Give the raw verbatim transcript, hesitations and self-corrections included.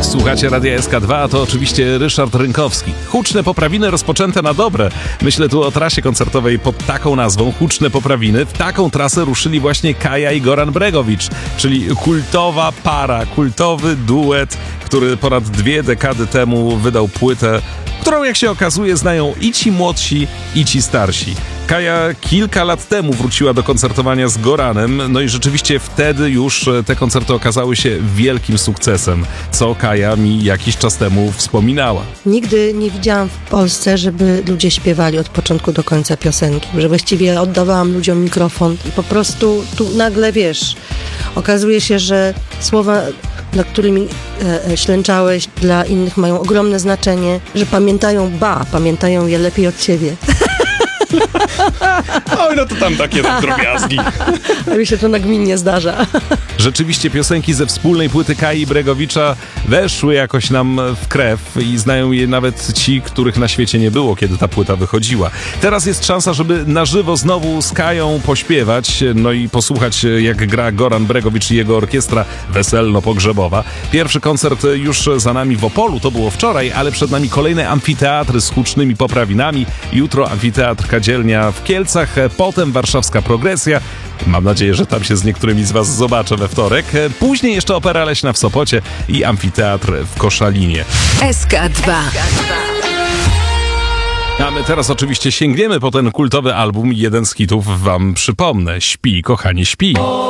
Słuchacie Radia S K dwa, a to oczywiście Ryszard Rynkowski. Huczne poprawiny rozpoczęte na dobre. Myślę tu o trasie koncertowej pod taką nazwą, Huczne poprawiny. W taką trasę ruszyli właśnie Kaja i Goran Bregović, czyli kultowa para, kultowy duet, który ponad dwie dekady temu wydał płytę, którą, jak się okazuje, znają i ci młodsi, i ci starsi. Kaja kilka lat temu wróciła do koncertowania z Goranem, no i rzeczywiście wtedy już te koncerty okazały się wielkim sukcesem, co Kaja mi jakiś czas temu wspominała. Nigdy nie widziałam w Polsce, żeby ludzie śpiewali od początku do końca piosenki, że właściwie oddawałam ludziom mikrofon i po prostu tu nagle, wiesz, okazuje się, że słowa, nad którymi e, ślęczałeś, dla innych mają ogromne znaczenie, że pamiętają, ba, pamiętają je lepiej od ciebie. Oj, no to tam takie drobiazgi. A mi się to nagminnie zdarza. Rzeczywiście piosenki ze wspólnej płyty Kai i Bregowicza weszły jakoś nam w krew i znają je nawet ci, których na świecie nie było, kiedy ta płyta wychodziła. Teraz jest szansa, żeby na żywo znowu z Kają pośpiewać, no i posłuchać, jak gra Goran Bregović i jego orkiestra weselno-pogrzebowa. Pierwszy koncert już za nami w Opolu, to było wczoraj, ale przed nami kolejne amfiteatry z hucznymi poprawinami. Jutro amfiteatr Kadzielnia w Kielcach, potem warszawska Progresja. Mam nadzieję, że tam się z niektórymi z was zobaczę we wtorek. Później jeszcze Opera Leśna w Sopocie i amfiteatr w Koszalinie. S K dwa. A my teraz oczywiście sięgniemy po ten kultowy album. Jeden z hitów wam przypomnę. Śpi, kochanie, śpi.